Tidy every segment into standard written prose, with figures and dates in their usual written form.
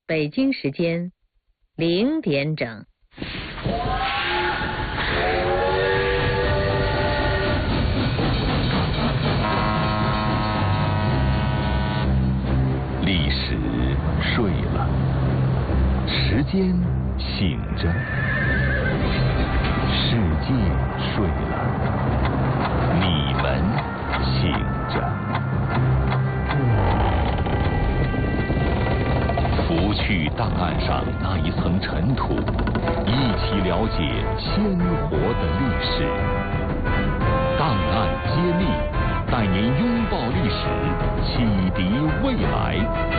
北京时间0点整。 历史睡了，时间醒着，世界睡了，你们醒着。拂去档案上那一层尘土，一起了解鲜活的历史。档案揭秘，带您拥抱历史，启迪未来。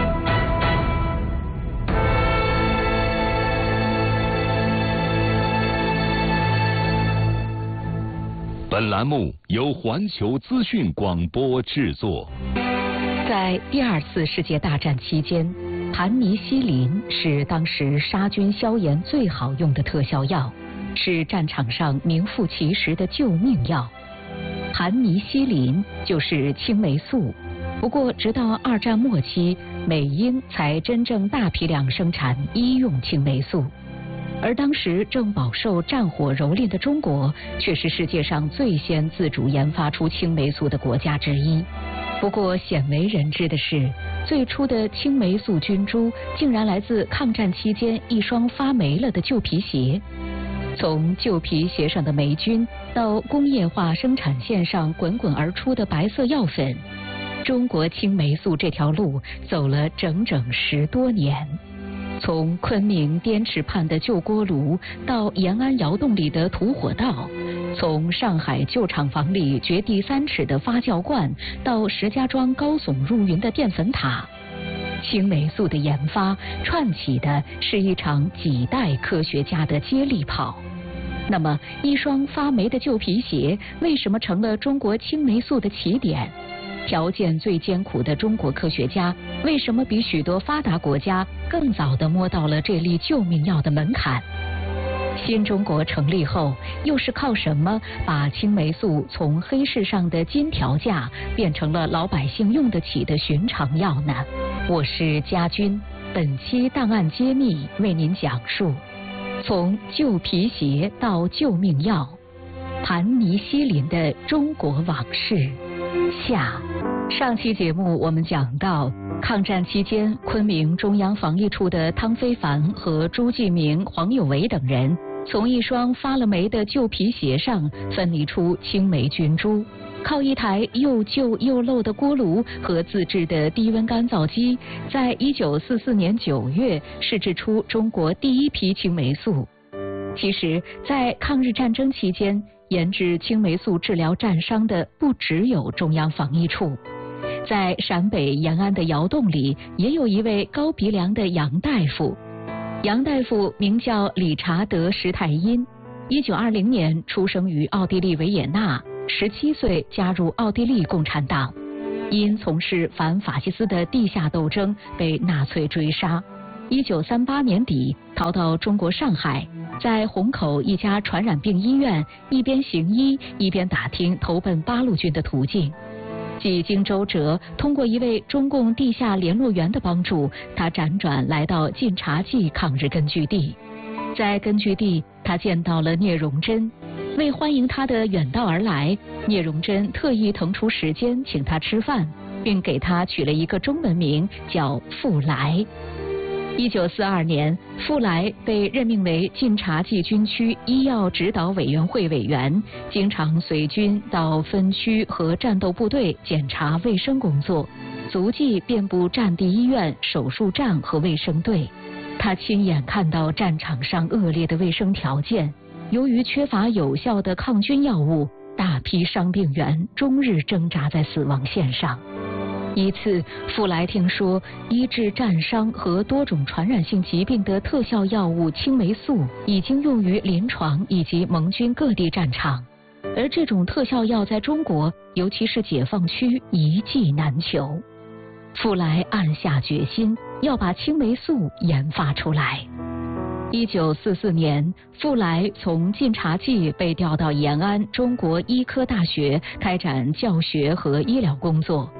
本栏目由环球资讯广播制作。 在第2次世界大战期间，盘尼西林是当时杀菌消炎最好用的特效药，是战场上名副其实的救命药。盘尼西林就是青霉素，不过直到2战末期，美英才真正大批量生产医用青霉素。而当时正饱受战火蹂躏的中国，却是世界上最先自主研发出青霉素的国家之一。不过鲜为人知的是，最初的青霉素菌株竟然来自抗战期间一双发霉了的旧皮鞋。从旧皮鞋上的霉菌到工业化生产线上滚滚而出的白色药粉，中国青霉素这条路走了整整10多年。从昆明滇池畔的旧锅炉到延安窑洞里的土火道，从上海旧厂房里掘地3尺的发酵罐到石家庄高耸入云的淀粉塔，青霉素的研发串起的是一场几代科学家的接力跑。那么一双发霉的旧皮鞋为什么成了中国青霉素的起点？条件最艰苦的中国科学家为什么比许多发达国家更早地摸到了这粒救命药的门槛？新中国成立后，又是靠什么把青霉素从黑市上的金条价变成了老百姓用得起的寻常药呢？我是佳君，本期档案揭秘为您讲述从旧皮鞋到救命药，盘尼西林的中国往事下。上期节目我们讲到，抗战期间，昆明中央防疫处的汤非凡和朱继明、黄有为等人从一双发了霉的旧皮鞋上分离出青霉菌株，靠一台又旧又漏的锅炉和自制的低温干燥机，在1944年9月试制出中国第一批青霉素。其实，在抗日战争期间，研制青霉素治疗战伤的不只有中央防疫处，在陕北延安的窑洞里，也有一位高鼻梁的杨大夫。杨大夫名叫理查德·施泰因，1920年出生于奥地利维也纳，17岁加入奥地利共产党，因从事反法西斯的地下斗争被纳粹追杀。1938年底逃到中国上海，在虹口一家传染病医院一边行医一边打听投奔八路军的途径。几经周折，通过一位中共地下联络员的帮助，他辗转来到晋察冀抗日根据地。在根据地，他见到了聂荣臻。为欢迎他的远道而来，聂荣臻特意腾出时间请他吃饭，并给他取了一个中文名叫傅来。1942年，傅来被任命为晋察冀军区医药指导委员会委员，经常随军到分区和战斗部队检查卫生工作，足迹遍布战地医院、手术站和卫生队。他亲眼看到战场上恶劣的卫生条件，由于缺乏有效的抗菌药物，大批伤病员终日挣扎在死亡线上。一次，傅来听说医治战伤和多种传染性疾病的特效药物青霉素已经用于临床以及盟军各地战场，而这种特效药在中国，尤其是解放区一剂难求。傅来暗下决心，要把青霉素研发出来。1944年，傅来从晋察冀被调到延安中国医科大学开展教学和医疗工作。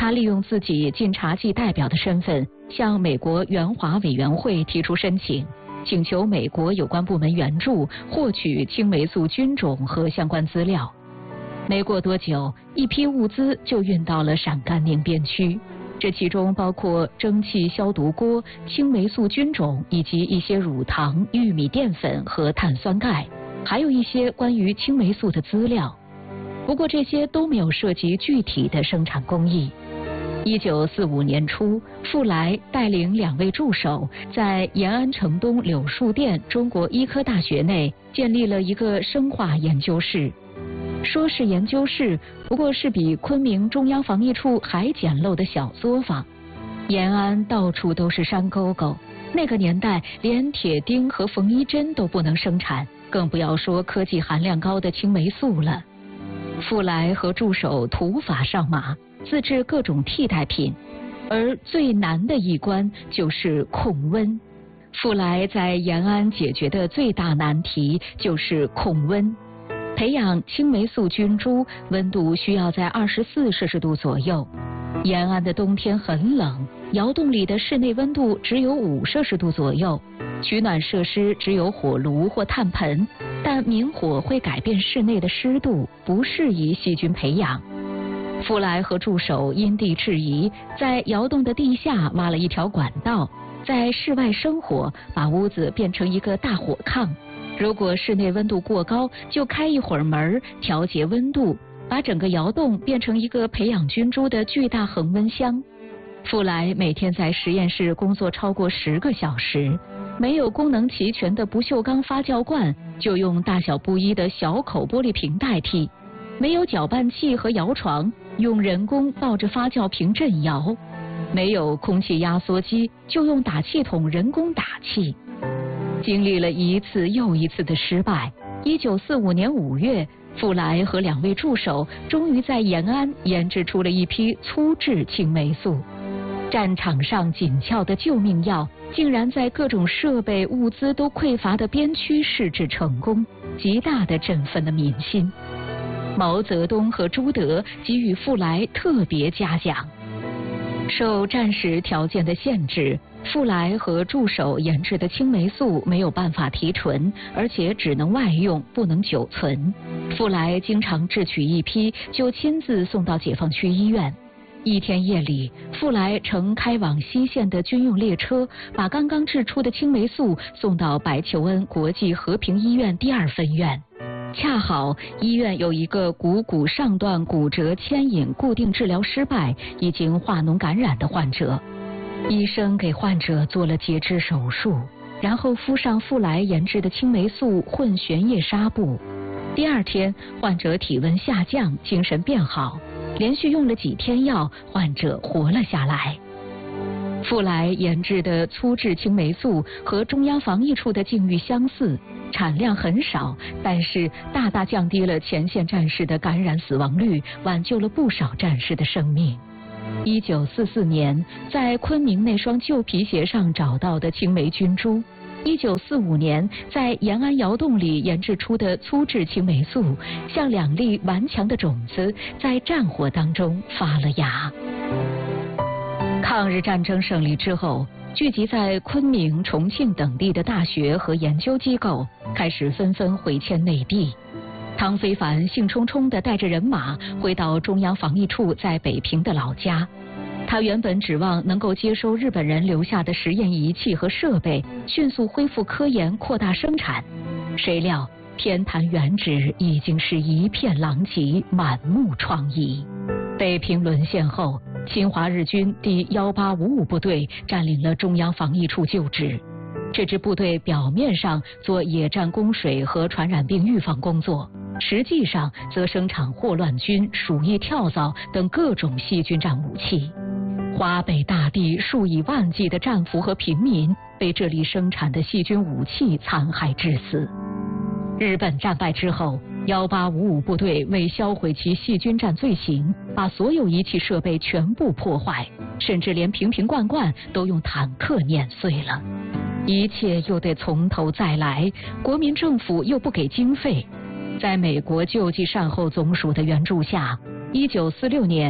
他利用自己晋察冀代表的身份，向美国援华委员会提出申请，请求美国有关部门援助获取青霉素菌种和相关资料。没过多久，一批物资就运到了陕甘宁边区，这其中包括蒸汽消毒锅、青霉素菌种以及一些乳糖、玉米淀粉和碳酸钙，还有一些关于青霉素的资料。不过这些都没有涉及具体的生产工艺。1945年初，傅来带领2位助手在延安城东柳树店中国医科大学内建立了一个生化研究室。说是研究室，不过是比昆明中央防疫处还简陋的小作坊。延安到处都是山沟沟，那个年代连铁钉和缝衣针都不能生产，更不要说科技含量高的青霉素了。傅来和助手土法上马，自制各种替代品，而最难的一关就是控温。傅来在延安解决的最大难题就是控温。培养青霉素菌株，温度需要在24摄氏度左右。延安的冬天很冷，窑洞里的室内温度只有5摄氏度左右，取暖设施只有火炉或炭盆，但明火会改变室内的湿度，不适宜细菌培养。傅来和助手因地制宜，在窑洞的地下挖了一条管道，在室外生火，把屋子变成一个大火炕。如果室内温度过高，就开一会儿门调节温度，把整个窑洞变成一个培养菌株的巨大恒温箱。傅来每天在实验室工作超过10个小时，没有功能齐全的不锈钢发酵罐，就用大小不一的小口玻璃瓶代替；没有搅拌器和摇床，用人工抱着发酵瓶震摇；没有空气压缩机，就用打气筒人工打气。经历了一次又一次的失败，1945年5月，傅来和2位助手终于在延安研制出了一批粗制青霉素。战场上紧俏的救命药，竟然在各种设备物资都匮乏的边区试制成功，极大地振奋了民心。毛泽东和朱德给予傅来特别嘉奖。受战时条件的限制，傅来和助手研制的青霉素没有办法提纯，而且只能外用，不能久存。傅来经常制取一批，就亲自送到解放区医院。一天夜里，傅来乘开往西线的军用列车，把刚刚制出的青霉素送到白求恩国际和平医院第2分院。恰好医院有一个股骨上段骨折牵引固定治疗失败、已经化脓感染的患者，医生给患者做了截肢手术，然后敷上傅来研制的青霉素混悬液纱布。第2天，患者体温下降，精神变好，连续用了几天药，患者活了下来。傅来研制的粗制青霉素和中央防疫处的境遇相似，产量很少，但是大大降低了前线战士的感染死亡率，挽救了不少战士的生命。1944年，在昆明那双旧皮鞋上找到的青霉菌株，1945年在延安窑洞里研制出的粗制青霉素，像2粒顽强的种子，在战火当中发了芽。抗日战争胜利之后，聚集在昆明、重庆等地的大学和研究机构开始纷纷回迁内地。汤非凡兴冲冲地带着人马回到中央防疫处在北平的老家。他原本指望能够接收日本人留下的实验仪器和设备，迅速恢复科研，扩大生产。谁料天坛原址已经是一片狼藉，满目疮痍。北平沦陷后，侵华日军第1855部队占领了中央防疫处旧址。这支部队表面上做野战供水和传染病预防工作，实际上则生产霍乱菌、鼠疫跳蚤等各种细菌战武器。华北大地数以万计的战俘和平民被这里生产的细菌武器残害致死。日本战败之后，1855部队为销毁其细菌战罪行，把所有仪器设备全部破坏，甚至连瓶瓶罐罐都用坦克碾碎了。一切又得从头再来，国民政府又不给经费。在美国救济善后总署的援助下，1946年，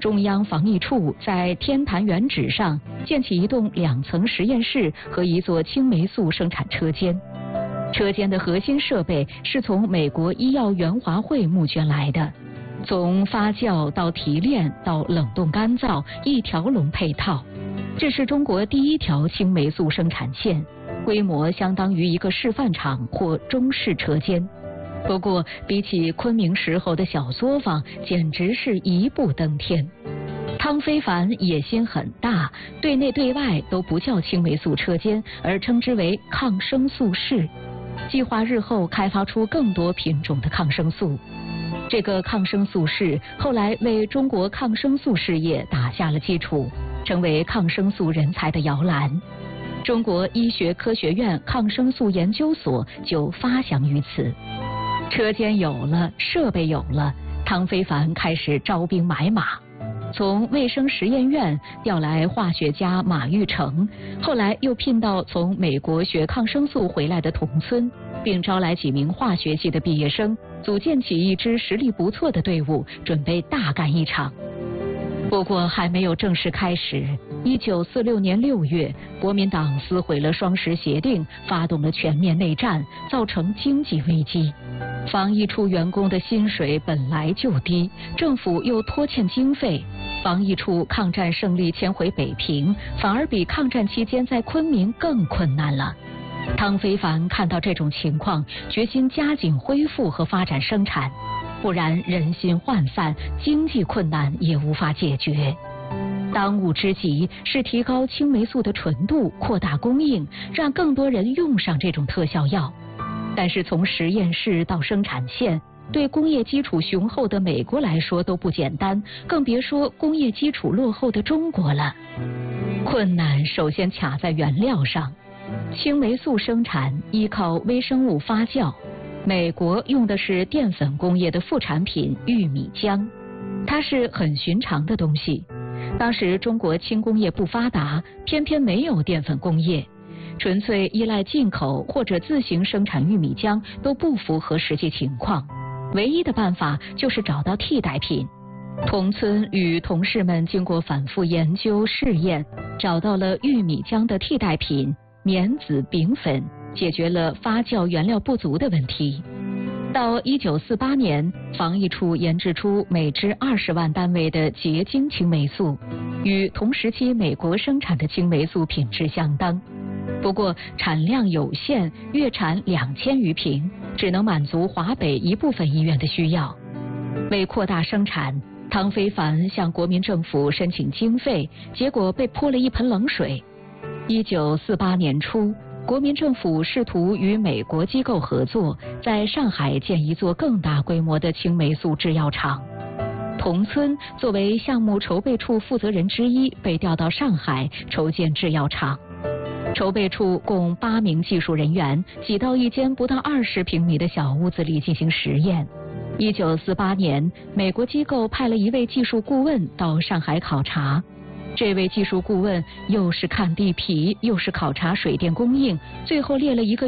中央防疫处在天坛原址上建起一栋2层实验室和一座青霉素生产车间。车间的核心设备是从美国医药原华会募捐来的，从发酵到提炼到冷冻干燥，一条龙配套。这是中国第一条青霉素生产线，规模相当于一个示范厂或中式车间。不过，比起昆明石猴的小作坊，简直是一步登天。汤非凡野心很大，对内对外都不叫青霉素车间，而称之为抗生素室，计划日后开发出更多品种的抗生素。这个抗生素室后来为中国抗生素事业打下了基础，成为抗生素人才的摇篮。中国医学科学院抗生素研究所就发祥于此。车间有了，设备有了，汤非凡开始招兵买马。从卫生实验院调来化学家马玉成，后来又聘到从美国学抗生素回来的童村，并招来几名化学系的毕业生，组建起一支实力不错的队伍，准备大干一场。不过还没有正式开始，1946年6月，国民党撕毁了双十协定，发动了全面内战，造成经济危机。防疫处员工的薪水本来就低，政府又拖欠经费，防疫处抗战胜利迁回北平，反而比抗战期间在昆明更困难了。汤非凡看到这种情况，决心加紧恢复和发展生产，不然人心涣散，经济困难也无法解决。当务之急是提高青霉素的纯度，扩大供应，让更多人用上这种特效药。但是从实验室到生产线，对工业基础雄厚的美国来说都不简单，更别说工业基础落后的中国了。困难首先卡在原料上，青霉素生产依靠微生物发酵，美国用的是淀粉工业的副产品玉米浆，它是很寻常的东西。当时中国轻工业不发达，偏偏没有淀粉工业，纯粹依赖进口或者自行生产玉米浆都不符合实际情况，唯一的办法就是找到替代品。童村与同事们经过反复研究试验，找到了玉米浆的替代品棉籽丙粉，解决了发酵原料不足的问题。到1948年，防疫处研制出每支20万单位的结晶青霉素，与同时期美国生产的青霉素品质相当。不过产量有限，月产2000余瓶，只能满足华北一部分医院的需要。为扩大生产，汤非凡向国民政府申请经费，结果被泼了一盆冷水。1948年初，国民政府试图与美国机构合作，在上海建一座更大规模的青霉素制药厂。童村作为项目筹备处负责人之一，被调到上海筹建制药厂。筹备处共8名技术人员挤到一间不到20平米的小屋子里进行实验。1948年，美国机构派了一位技术顾问到上海考察。这位技术顾问又是看地皮，又是考察水电供应，最后列了一个